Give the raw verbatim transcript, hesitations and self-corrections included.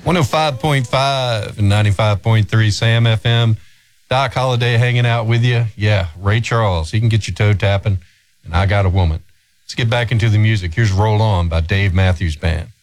one oh five point five and ninety-five point three Sam F M. Doc Holliday hanging out with you. Yeah, Ray Charles. He can get your toe tapping, and I Got a Woman. Let's get back into the music. Here's Roll On by Dave Matthews Band.